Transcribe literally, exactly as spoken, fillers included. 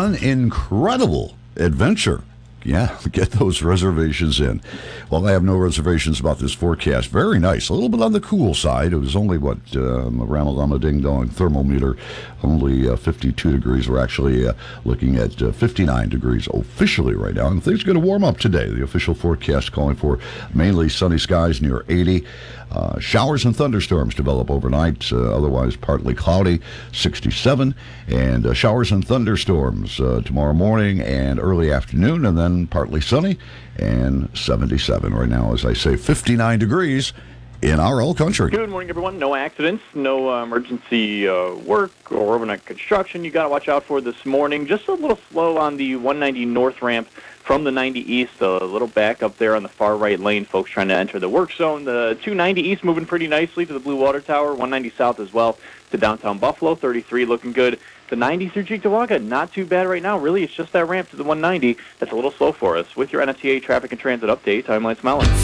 one incredible adventure. Yeah, get those reservations in. Well, I have no reservations about this forecast. Very nice. A little bit on the cool side. It was only, what, um, a Ramalama Ding Dong thermometer, only uh, fifty-two degrees. We're actually uh, looking at uh, fifty-nine degrees officially right now. And things are going to warm up today. The official forecast calling for mainly sunny skies near eighty. Uh, showers and thunderstorms develop overnight, uh, otherwise partly cloudy, sixty-seven. And uh, showers and thunderstorms uh, tomorrow morning and early afternoon, and then partly sunny and seventy-seven. Right now, as I say, fifty-nine degrees in our old country. Good morning, everyone. No accidents, no uh, emergency uh, work or overnight construction you got to watch out for this morning. Just a little slow on the one ninety north ramp from the ninety east, a little back up there on the far right lane, folks trying to enter the work zone. The two ninety east moving pretty nicely to the Blue Water Tower, one ninety south as well to downtown Buffalo, thirty-three looking good. The ninety through Cheektowaga, not too bad right now. Really, it's just that ramp to the one ninety that's a little slow for us. With your N F T A traffic and transit update, I'm Lance Mellon.